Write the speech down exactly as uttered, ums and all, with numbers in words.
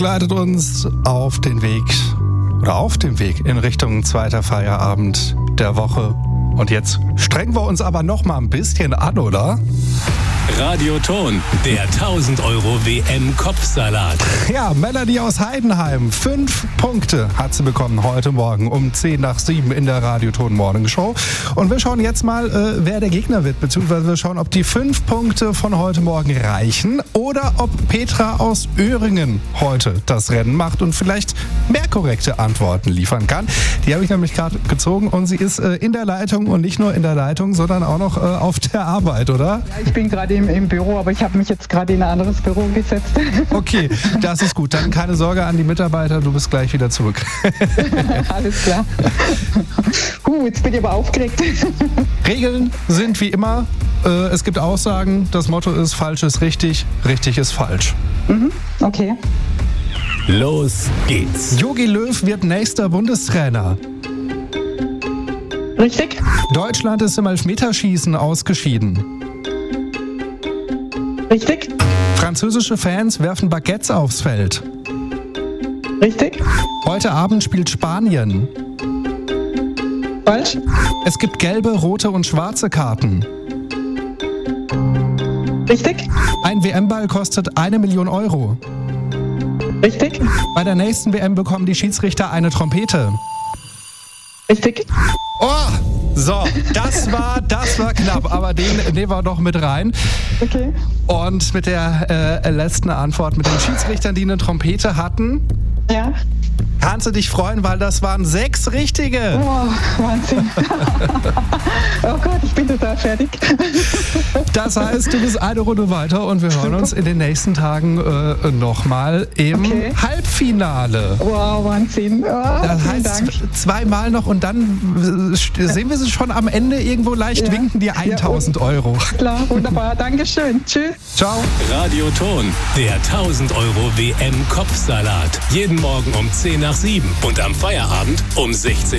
Leitet uns auf den Weg oder auf dem Weg in Richtung zweiter Feierabend der Woche. Und jetzt strengen wir uns aber noch mal ein bisschen an, oder? Radioton, der tausend Euro W M-Kopfsalat. Ja, Melanie aus Heidenheim. Fünf Punkte hat sie bekommen heute Morgen um zehn nach sieben in der Radioton Morning Show. Und wir schauen jetzt mal, äh, wer der Gegner wird, beziehungsweise wir schauen, ob die fünf Punkte von heute Morgen reichen oder ob Petra aus Öhringen heute das Rennen macht und vielleicht mehr korrekte Antworten liefern kann. Die habe ich nämlich gerade gezogen und sie ist äh, in der Leitung und nicht nur in der Leitung, sondern auch noch äh, auf der Arbeit, oder? Ja, ich bin gerade im, im Büro, aber ich habe mich jetzt gerade in ein anderes Büro gesetzt. Okay, das ist gut. Dann keine Sorge an die Mitarbeiter, du bist gleich wieder zurück. Alles klar. Huh, jetzt bin ich aber aufgeregt. Regeln sind wie immer, äh, es gibt Aussagen, das Motto ist, falsch ist richtig, richtig ist falsch. Mhm, okay. Los geht's. Jogi Löw wird nächster Bundestrainer. Richtig? Deutschland ist im Elfmeterschießen ausgeschieden. Richtig? Französische Fans werfen Baguettes aufs Feld. Richtig? Heute Abend spielt Spanien. Falsch? Es gibt gelbe, rote und schwarze Karten. Richtig? Ein W M-Ball kostet eine Million Euro. Richtig? Bei der nächsten W M bekommen die Schiedsrichter eine Trompete. Richtig? Oh, so, das war, das war knapp, aber den nehmen wir noch mit rein. Okay. Und mit der äh, letzten Antwort, mit den Schiedsrichtern, die eine Trompete hatten, Ja. kannst du dich freuen, weil das waren sechs richtige. Oh, Wahnsinn. Oh Gott, ich bin total fertig. Das heißt, du bist eine Runde weiter und wir hören uns in den nächsten Tagen äh, nochmal im Okay. Halbfinale. Wow, Wahnsinn. Oh, Das vielen heißt, Dank. zweimal noch und dann äh, sehen wir sie schon am Ende irgendwo leicht Ja. winken, dir tausend Euro. Klar, wunderbar. Dankeschön. Tschüss. Ciao. Radioton, der tausend Euro W M-Kopfsalat. Jeden Morgen um zehn nach sieben und am Feierabend um sechzehn